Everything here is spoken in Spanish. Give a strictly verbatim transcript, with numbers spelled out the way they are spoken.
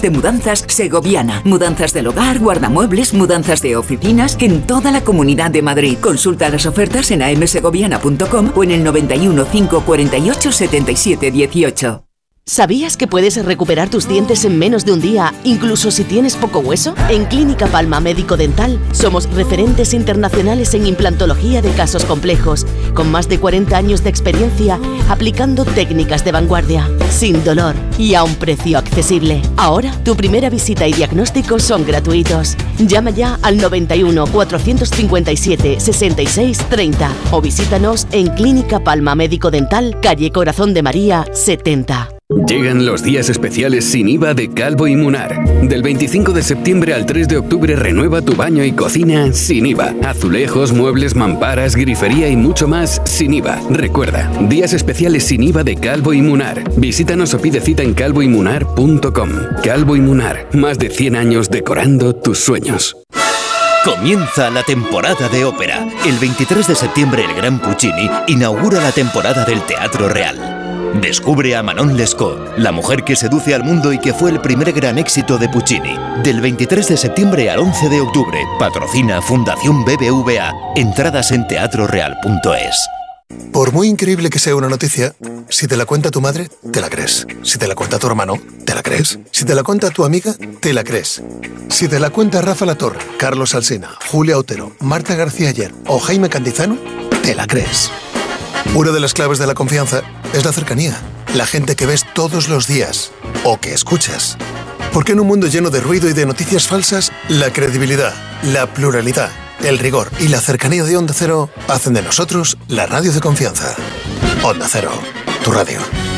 de mudanzas Segoviana. Mudanzas del hogar, guardamuebles, mudanzas de oficinas en toda la Comunidad de Madrid. Consulta las ofertas en a m segoviana punto com o en el noventa y uno, cinco cuarenta y ocho, setenta y siete dieciocho. ¿Sabías que puedes recuperar tus dientes en menos de un día, incluso si tienes poco hueso? En Clínica Palma Médico Dental somos referentes internacionales en implantología de casos complejos, con más de cuarenta años de experiencia aplicando técnicas de vanguardia, sin dolor y a un precio accesible. Ahora, tu primera visita y diagnóstico son gratuitos. Llama ya al noventa y uno, cuatrocientos cincuenta y siete, sesenta y seis, treinta o visítanos en Clínica Palma Médico Dental, calle Corazón de María, setenta. Llegan los días especiales sin I V A de Calvo y Munar. Del veinticinco de septiembre al tres de octubre renueva tu baño y cocina sin I V A. Azulejos, muebles, mamparas, grifería y mucho más sin I V A. Recuerda, días especiales sin I V A de Calvo y Munar. Visítanos o pide cita en calvo y munar punto com. Calvo y Munar, más de cien años decorando tus sueños. Comienza la temporada de ópera. El veintitrés de septiembre el Gran Puccini inaugura la temporada del Teatro Real. Descubre a Manon Lescaut, la mujer que seduce al mundo y que fue el primer gran éxito de Puccini. Del veintitrés de septiembre al once de octubre, patrocina Fundación B B V A. Entradas en teatro real punto es. Por muy increíble que sea una noticia, si te la cuenta tu madre, te la crees. Si te la cuenta tu hermano, te la crees. Si te la cuenta tu amiga, te la crees. Si te la cuenta Rafa Latorre, Carlos Alsina, Julia Otero, Marta García Ayer o Jaime Cantizano, te la crees. Una de las claves de la confianza es la cercanía, la gente que ves todos los días o que escuchas. Porque en un mundo lleno de ruido y de noticias falsas, la credibilidad, la pluralidad, el rigor y la cercanía de Onda Cero hacen de nosotros la radio de confianza. Onda Cero, tu radio.